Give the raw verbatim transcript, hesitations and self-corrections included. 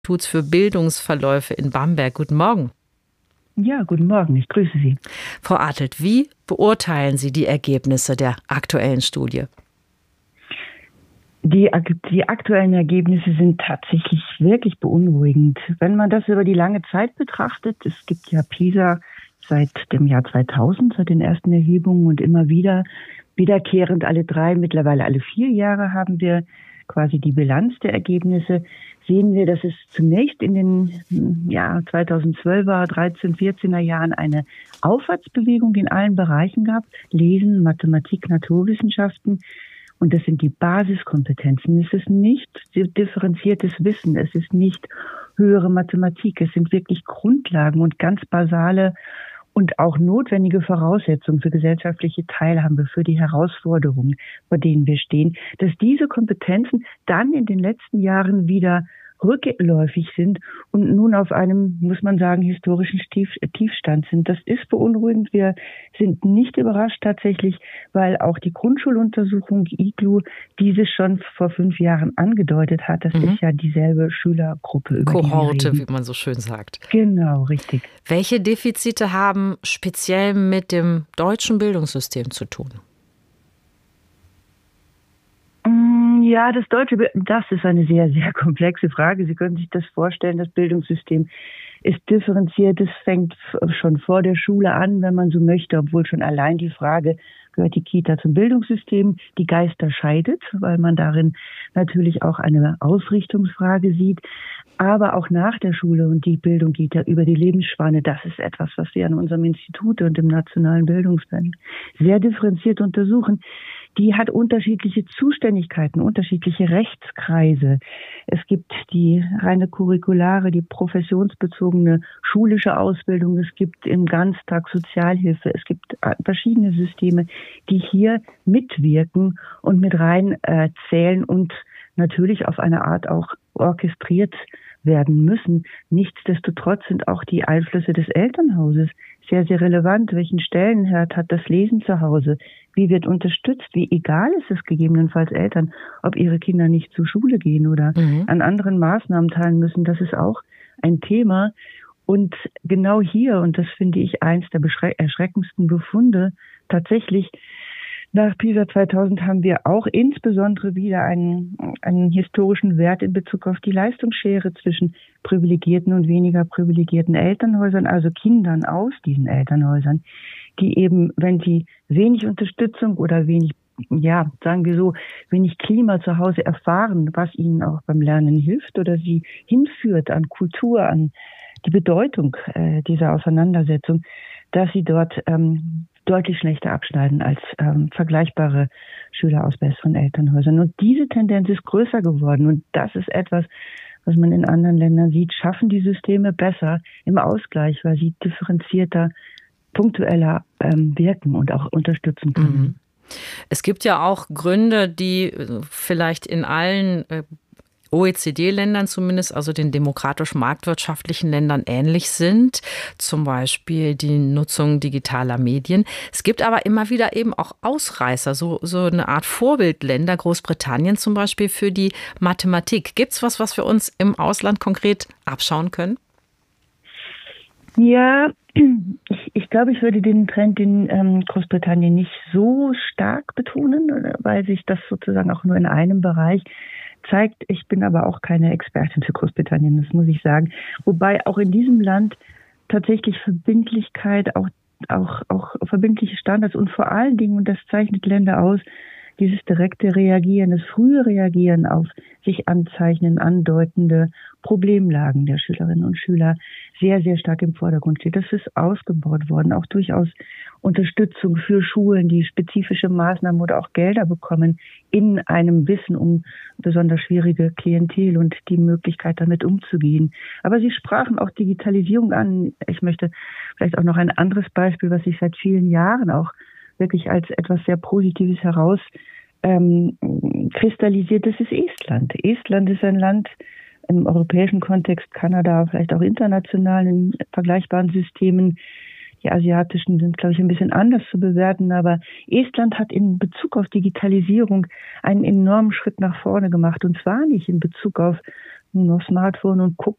Instituts für Bildungsverläufe in Bamberg. Guten Morgen. Ja, guten Morgen, ich grüße Sie. Frau Artelt, wie beurteilen Sie die Ergebnisse der aktuellen Studie? Die, die aktuellen Ergebnisse sind tatsächlich wirklich beunruhigend. Wenn man das über die lange Zeit betrachtet, es gibt ja PISA seit dem Jahr zweitausend, seit den ersten Erhebungen und immer wieder, wiederkehrend alle drei, mittlerweile alle vier Jahre haben wir quasi die Bilanz der Ergebnisse, sehen wir, dass es zunächst in den ja, zweitausendzwölfer, dreizehn, vierzehner Jahren eine Aufwärtsbewegung in allen Bereichen gab. Lesen, Mathematik, Naturwissenschaften. Und das sind die Basiskompetenzen. Es ist nicht differenziertes Wissen. Es ist nicht höhere Mathematik. Es sind wirklich Grundlagen und ganz basale und auch notwendige Voraussetzungen für gesellschaftliche Teilhabe, für die Herausforderungen, vor denen wir stehen, dass diese Kompetenzen dann in den letzten Jahren wieder rückläufig sind und nun auf einem, muss man sagen, historischen Tief, Tiefstand sind. Das ist beunruhigend. Wir sind nicht überrascht tatsächlich, weil auch die Grundschuluntersuchung I G L U dieses schon vor fünf Jahren angedeutet hat. Das mhm. ist ja dieselbe Schülergruppe. Über Kohorte, die wir reden. Wie man so schön sagt. Genau, richtig. Welche Defizite haben speziell mit dem deutschen Bildungssystem zu tun? Ja, das deutsche, das ist eine sehr, sehr komplexe Frage. Sie können sich das vorstellen, das Bildungssystem ist differenziert. Es fängt schon vor der Schule an, wenn man so möchte, obwohl schon allein die Frage, gehört die Kita zum Bildungssystem, die Geister scheidet, weil man darin natürlich auch eine Ausrichtungsfrage sieht. Aber auch nach der Schule, und die Bildung geht ja über die Lebensspanne, das ist etwas, was wir an unserem Institut und im Nationalen Bildungsplan sehr differenziert untersuchen. Die hat unterschiedliche Zuständigkeiten, unterschiedliche Rechtskreise. Es gibt die reine curriculare, die professionsbezogene schulische Ausbildung. Es gibt im Ganztag Sozialhilfe. Es gibt verschiedene Systeme, die hier mitwirken und mit rein äh, zählen und natürlich auf eine Art auch orchestriert werden müssen. Nichtsdestotrotz sind auch die Einflüsse des Elternhauses sehr, sehr relevant. Welchen Stellenwert hat das Lesen zu Hause? Wie wird unterstützt? Wie egal ist es gegebenenfalls Eltern, ob ihre Kinder nicht zur Schule gehen oder mhm. an anderen Maßnahmen teilen müssen? Das ist auch ein Thema. Und genau hier, und das finde ich eins der erschreckendsten Befunde, tatsächlich nach PISA zweitausend haben wir auch insbesondere wieder einen, einen historischen Wert in Bezug auf die Leistungsschere zwischen privilegierten und weniger privilegierten Elternhäusern, also Kindern aus diesen Elternhäusern, die eben, wenn sie wenig Unterstützung oder wenig, ja, sagen wir so, wenig Klima zu Hause erfahren, was ihnen auch beim Lernen hilft oder sie hinführt an Kultur, an die Bedeutung äh, dieser Auseinandersetzung, dass sie dort ähm, deutlich schlechter abschneiden als ähm, vergleichbare Schüler aus besseren Elternhäusern. Und diese Tendenz ist größer geworden. Und das ist etwas, was man in anderen Ländern sieht. Schaffen die Systeme besser im Ausgleich, weil sie differenzierter, punktueller ähm, wirken und auch unterstützen können. Mhm. Es gibt ja auch Gründe, die vielleicht in allen äh, O E C D-Ländern zumindest, also den demokratisch marktwirtschaftlichen Ländern ähnlich sind, zum Beispiel die Nutzung digitaler Medien. Es gibt aber immer wieder eben auch Ausreißer, so, so eine Art Vorbildländer, Großbritannien zum Beispiel für die Mathematik. Gibt es was, was wir uns im Ausland konkret abschauen können? Ja, ich, ich glaube, ich würde den Trend in ähm, Großbritannien nicht so stark betonen, weil sich das sozusagen auch nur in einem Bereich zeigt. Ich bin aber auch keine Expertin für Großbritannien, das muss ich sagen. Wobei auch in diesem Land tatsächlich Verbindlichkeit, auch, auch, auch verbindliche Standards und vor allen Dingen, und das zeichnet Länder aus, dieses direkte Reagieren, das frühe Reagieren auf sich anzeichnen, andeutende Problemlagen der Schülerinnen und Schüler sehr, sehr stark im Vordergrund steht. Das ist ausgebaut worden, auch durchaus Unterstützung für Schulen, die spezifische Maßnahmen oder auch Gelder bekommen in einem Wissen um besonders schwierige Klientel und die Möglichkeit, damit umzugehen. Aber Sie sprachen auch Digitalisierung an. Ich möchte vielleicht auch noch ein anderes Beispiel, was sich seit vielen Jahren auch wirklich als etwas sehr Positives heraus ähm, kristallisiert, das ist Estland. Estland ist ein Land im europäischen Kontext, Kanada, vielleicht auch international in vergleichbaren Systemen. Die asiatischen sind, glaube ich, ein bisschen anders zu bewerten, aber Estland hat in Bezug auf Digitalisierung einen enormen Schritt nach vorne gemacht, und zwar nicht in Bezug auf nur noch Smartphone und guckt